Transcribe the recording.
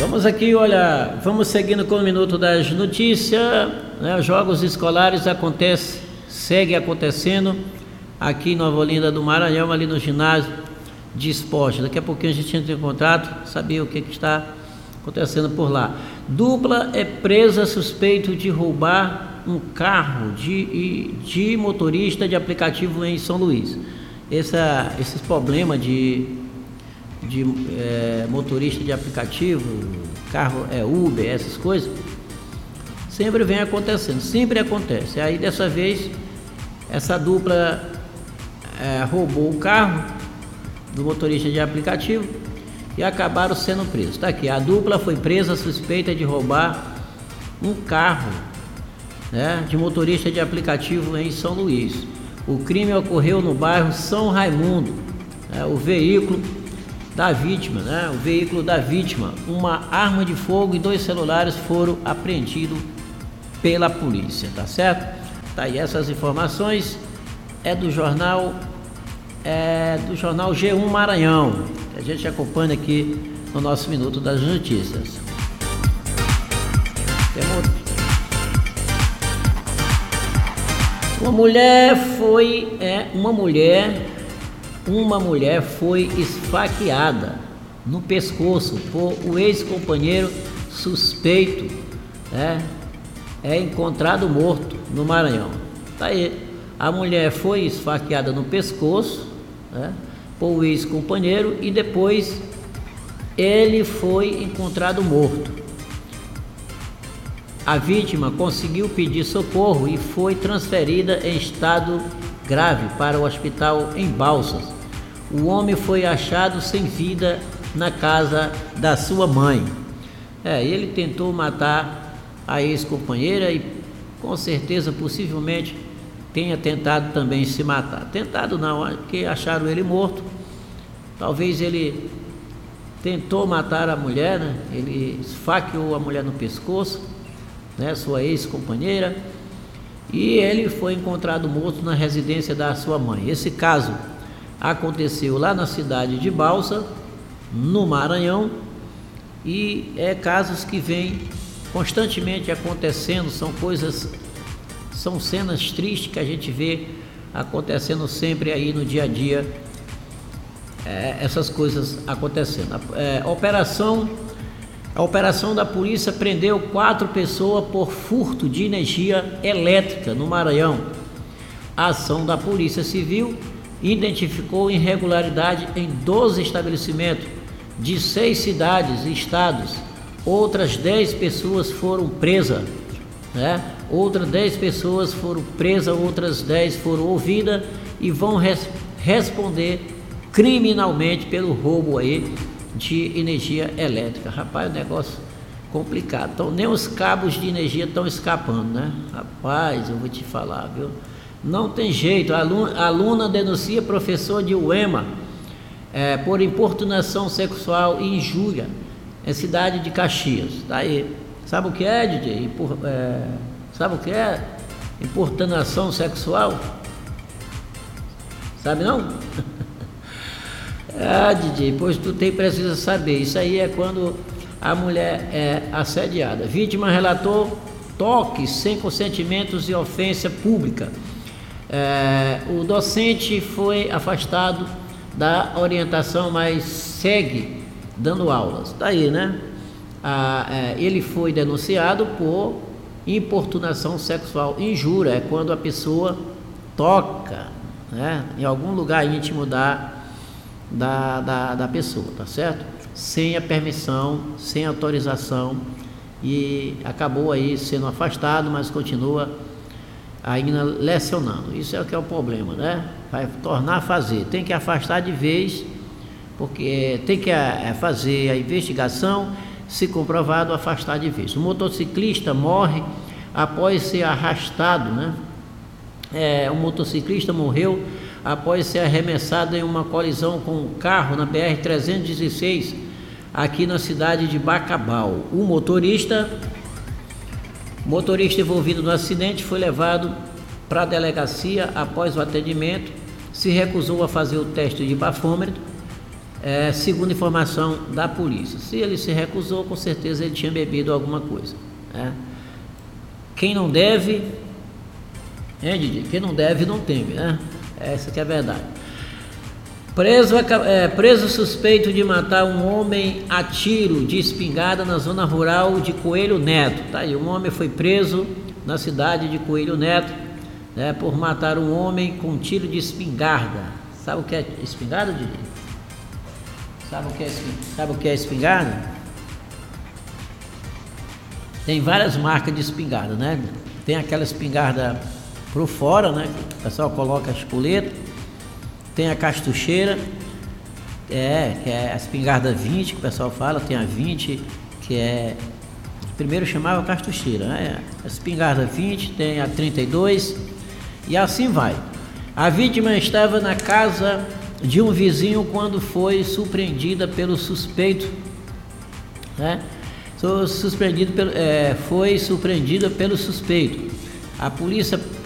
Vamos aqui, olha, vamos seguindo com o Minuto das Notícias, né? Jogos escolares segue acontecendo aqui em Nova Olinda do Maranhão, ali no ginásio de esporte. Daqui a pouquinho a gente entra em contato, saber o que está acontecendo por lá. Dupla é presa suspeito de roubar um carro de motorista de aplicativo em São Luís. Esses problemas de motorista de aplicativo, carro Uber, essas coisas, sempre vem acontecendo, sempre acontece. Aí dessa vez, essa dupla roubou o carro do motorista de aplicativo e acabaram sendo presos. Está aqui, a dupla foi presa suspeita de roubar um carro, né, de motorista de aplicativo em São Luís. O crime ocorreu no bairro São Raimundo. O veículo da vítima, uma arma de fogo e 2 celulares foram apreendidos pela polícia, tá certo? Tá aí, essas informações do jornal G1 Maranhão, que a gente acompanha aqui no nosso Minuto das Notícias. Uma mulher foi esfaqueada no pescoço por o ex-companheiro suspeito, é encontrado morto no Maranhão. Tá aí, a mulher foi esfaqueada no pescoço, por o ex-companheiro, e depois ele foi encontrado morto. A vítima conseguiu pedir socorro e foi transferida em estado grave para o hospital em Balsas. O homem foi achado sem vida na casa da sua mãe. Ele tentou matar a ex-companheira e com certeza, possivelmente, tenha tentado também se matar. Tentado não, porque acharam ele morto. Talvez ele tentou matar a mulher, né? Ele esfaqueou a mulher no pescoço, sua ex-companheira, e ele foi encontrado morto na residência da sua mãe. Esse caso aconteceu lá na cidade de Balsa, no Maranhão, e casos que vêm constantemente acontecendo, são cenas tristes que a gente vê acontecendo sempre aí no dia a dia, essas coisas acontecendo. A operação da polícia prendeu 4 pessoas por furto de energia elétrica no Maranhão. A ação da Polícia Civil identificou irregularidade em 12 estabelecimentos de 6 cidades e estados. Outras 10 pessoas foram presas, Outras 10 pessoas foram presas, outras 10 foram ouvidas e vão responder criminalmente pelo roubo aí de energia elétrica. Rapaz, negócio complicado. Então, nem os cabos de energia estão escapando, Rapaz, eu vou te falar, viu? Não tem jeito. A aluna denuncia professor de UEMA por importunação sexual e injúria em cidade de Caxias. Tá aí. Sabe o que é, DJ? Sabe o que é importunação sexual? Sabe não? DJ, pois tu precisa saber. Isso aí é quando a mulher é assediada. Vítima relatou toques sem consentimentos e ofensa pública. O docente foi afastado da orientação, mas segue dando aulas. Tá aí, ele foi denunciado por importunação sexual. Injúria é quando a pessoa toca, em algum lugar íntimo da pessoa, tá certo? Sem a permissão, sem autorização, e acabou aí sendo afastado, mas continua ainda lecionando. Isso é o que é o problema, Vai tornar a fazer, tem que afastar de vez, porque tem que fazer a investigação, se comprovado, afastar de vez. O motociclista morre após ser arrastado, o motociclista morreu após ser arremessado em uma colisão com um carro na BR-316, aqui na cidade de Bacabal. O motorista envolvido no acidente foi levado para a delegacia. Após o atendimento, se recusou a fazer o teste de bafômetro, segundo informação da polícia. Se ele se recusou, com certeza ele tinha bebido alguma coisa, né? Quem não deve, Didi? Quem não deve não teme, né? Essa que é a verdade. Preso suspeito de matar um homem a tiro de espingarda na zona rural de Coelho Neto. Tá aí, um homem foi preso na cidade de Coelho Neto, né, por matar um homem com tiro de espingarda. Sabe o que é espingarda, Didi? Sabe o que é espingarda? Tem várias marcas de espingarda, né? Tem aquela espingarda por fora, né? O pessoal coloca a espoleta. Tem a cartucheira, que é a espingarda 20, que o pessoal fala. Tem a 20, que é... Primeiro chamava cartucheira, né? A espingarda 20, tem a 32, e assim vai. A vítima estava na casa de um vizinho quando foi surpreendida pelo suspeito, né? Foi surpreendida pelo suspeito. A polícia